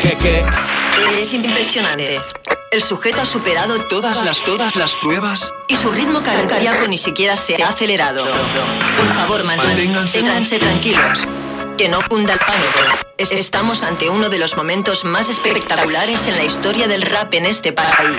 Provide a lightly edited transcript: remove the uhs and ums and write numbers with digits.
¿Qué? Es impresionante. El sujeto ha superado Todas las pruebas. y su ritmo cardíaco ni siquiera se ha acelerado. Por favor, Manténganse manténganse tranquilos. Que no cunda el pánico. Estamos ante uno de los momentos más espectaculares en la historia del rap en este país.